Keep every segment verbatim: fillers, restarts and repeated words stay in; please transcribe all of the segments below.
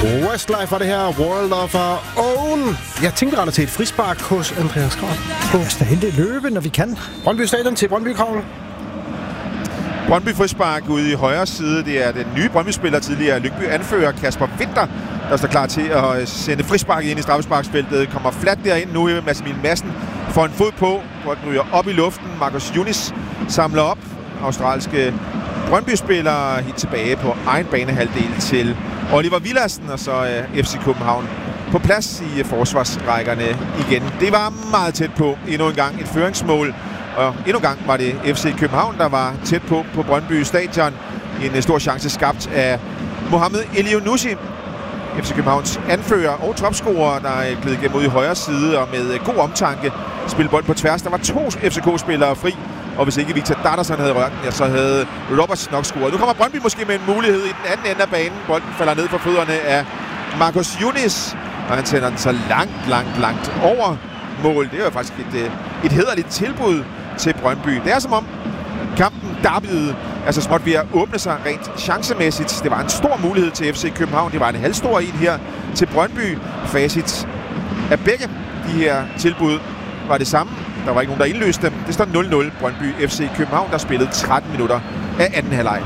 Westlife var det her, World of Our Own. Jeg tænkte rette til et frispark hos Andreas Krav. Lad os da hente løbe, når vi kan. Brøndby Stadion til Brøndby Krav. Brøndby frispark ude i højre side. Det er den nye Brøndby-spiller, tidligere Lyngby anfører Kasper Winter, der står klar til at sende frisparket ind i straffesparksfeltet. Kommer fladt derind nu. Mads Emil Madsen får en fod på. Bolden ryger op i luften. Marcus Yunis samler op. Australske Brøndby-spillere helt tilbage på egen banehalvdel til Oliver Villadsen, og så uh, F C København på plads i uh, forsvarsrækkerne igen. Det var meget tæt på endnu en gang et føringsmål, og endnu en gang var det F C København, der var tæt på på Brøndby Stadion. En uh, stor chance skabt af Mohamed Elyounoussi, F C Københavns anfører og topscorer, der er glædet igennem ud i højre side og med uh, god omtanke spille bold på tværs. Der var to F C K-spillere fri, og hvis ikke Victor Dardasson havde rørt den, ja, så havde Roberts nok scoret. Nu kommer Brøndby måske med en mulighed i den anden ende af banen. Bolden falder ned for fødderne af Marcus Yunis, og han sender den så langt, langt, langt over mål. Det er jo faktisk et, et hæderligt tilbud til Brøndby. Det er som om kampen derbyede altså småt ved at åbne sig rent chancemæssigt. Det var en stor mulighed til F C København. Det var en halvstor en her til Brøndby. Facit af begge de her tilbud var det samme. Der var ikke nogen, der indløste dem. Det står nul nul. Brøndby F C København, der spillede tretten minutter af anden halvleg.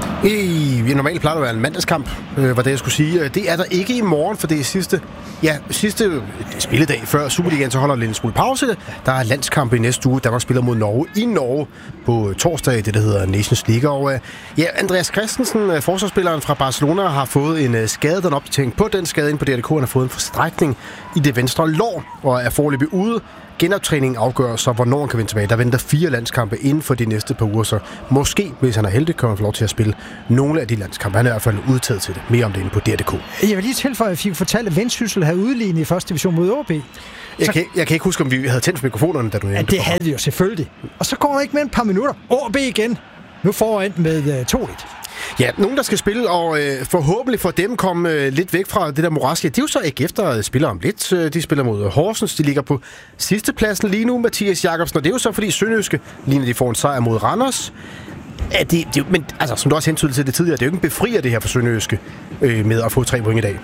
I normalt plejer det at være en mandagskamp, øh, var det, jeg skulle sige. Det er der ikke i morgen, for det er sidste, ja, sidste spilledag før Superligaen, så holder lidt en smule pause. Der er landskamp i næste uge. Danmark spiller mod Norge i Norge på torsdag, det der hedder Nations League. Og øh, ja, Andreas Christensen, forsvarsspilleren fra Barcelona, har fået en øh, skade, den opdatering på den skade ind på D R K. Han har fået en forstrækning i det venstre lår og er foreløbig ude. Genoptræningen afgør så, hvornår han kan vende tilbage. Der venter fire landskampe inden for de næste par uger, så måske, hvis han er heldig, kan han få lov til at spille nogle af de landskampe. Han er i hvert fald udtaget til det. Mere om det inde på D R K. Jeg vil lige tilføje, at jeg fik fortalt, at Vendsyssel havde udlignet i første division mod O B. Jeg, kan, jeg kan ikke huske, om vi havde tændt mikrofonerne, da du nævnte. Ja, det havde vi jo selvfølgelig. Og så går der ikke med et par minutter. O B igen. Nu foran med uh, to et. Ja, nogen, der skal spille, og øh, forhåbentlig for dem komme øh, lidt væk fra det der moraske. Det er jo så ikke efter spiller om lidt. De spiller mod Horsens. De ligger på sidste pladsen lige nu, Mathias Jacobsen. Og det er jo så, fordi Sønderjyske lige når de får en sejr mod Randers. Ja, det, det, men altså, som du også hentydede til det tidligere, det er jo ikke en befrier det her for Sønderjyske øh, med at få tre point i dag.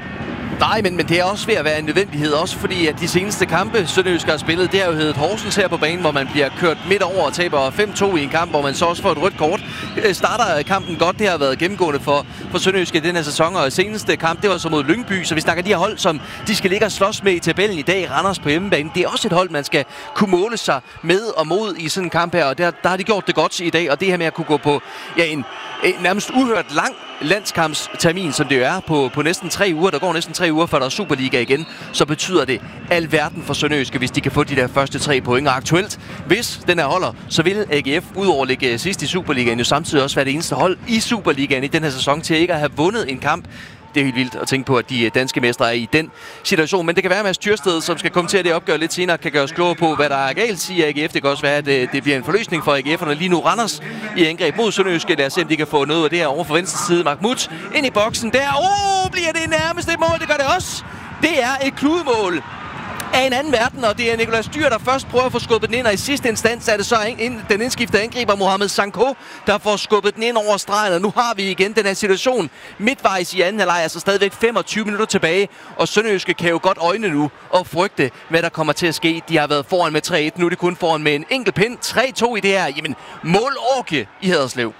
Nej, men, men det er også ved at være en nødvendighed, også fordi at de seneste kampe, Sønderjyske har spillet, det har jo heddet Horsens her på banen, hvor man bliver kørt midt over og taber fem to i en kamp, hvor man så også får et rødt kort. Starter kampen godt, det har været gennemgående for, for Sønderjyske i den her sæson, og seneste kamp, det var så mod Lyngby, så vi snakker de her hold, som de skal ligge og slås med i tabellen i dag, Randers på hjemmebane. Det er også et hold, man skal kunne måle sig med og mod i sådan en kamp her, og der, der har de gjort det godt i dag, og det her med at kunne gå på ja, en, en nærmest uhørt lang landskampstermin, som det jo er på, på næsten tre uger. Der går næsten tre uger, før der er Superliga igen. Så betyder det alverden for Sønderjyske, hvis de kan få de der første tre point. Og aktuelt, hvis den her holder, så vil A G F udover ligge sidst i Superligaen jo samtidig også være det eneste hold i Superligaen i den her sæson til ikke at have vundet en kamp. Det er helt vildt at tænke på, at de danske mestre er i den situation. Men det kan være, at Mads Tyrsted, som skal kommentere det opgør lidt senere, kan gøre os klogere på, hvad der er galt i A G F. Det kan også være, at det bliver en forløsning for A G F'erne. Lige nu Randers i angreb mod Sønderjyske. Lad os se, om de kan få noget af det her over for venstre side. Mahmoud ind i boksen der. Åh, oh, bliver det nærmest et mål? Det gør det også. Det er et kludemål af en anden verden, og det er Nicolas Dyr, der først prøver at få skubbet den ind, og i sidste instans er det så en, den indskiftede angriber Mohamed Sanko, der får skubbet den ind over stregen, og nu har vi igen den her situation midtvejs i anden halvleg, altså stadigvæk femogtyve minutter tilbage, og Sønderjyske kan jo godt øjne nu og frygte, hvad der kommer til at ske. De har været foran med tre et, nu er de kun foran med en enkelt pind, tre to i det her, jamen målorke i Haderslev.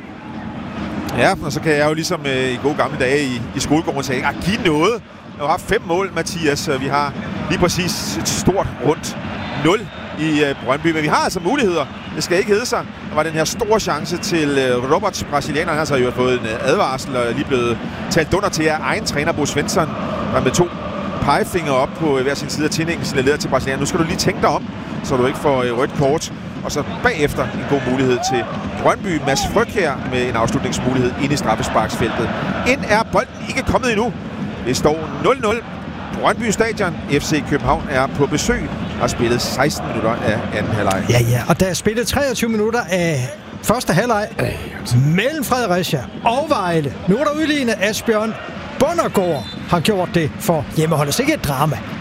Ja, og så kan jeg jo ligesom øh, i gode gamle dage i, i skolegården sige, at give noget. Vi har haft fem mål, Mathias. Vi har lige præcis et stort rundt nul i uh, Brøndby. Men vi har altså muligheder. Det skal ikke hedde sig. Der var den her store chance til uh, Roberts, brasilianer. Han har så jo fået en uh, advarsel og lige blevet talt under til af egen træner, Bo Svensson, der med to pegefingre op på uh, hver sin side af tændingen signaleret til brasilianer. Nu skal du lige tænke dig om, så du ikke får uh, rødt kort. Og så bagefter en god mulighed til Brøndby. Mads Fryg her med en afslutningsmulighed inde i straffesparksfeltet. Ind er bolden ikke kommet endnu. Det står nul nul. Brøndby Stadion. F C København er på besøg og har spillet seksten minutter af anden halvleg. Ja, ja. Og der er spillet treogtyve minutter af første halvleg mellem Fredericia og Vejle. Nu er der udlignet. Asbjørn Bundergaard har gjort det for hjemmeholdet. Så ikke et drama.